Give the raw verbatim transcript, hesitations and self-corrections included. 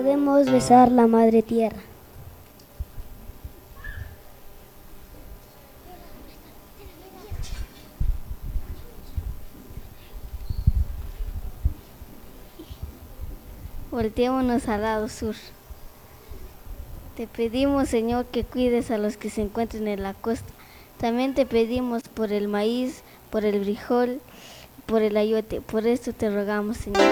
Podemos besar la madre tierra. Volteémonos al lado sur. Te pedimos, Señor, que cuides a los que se encuentren en la costa. También te pedimos por el maíz, por el frijol, por el ayote. Por esto te rogamos, Señor.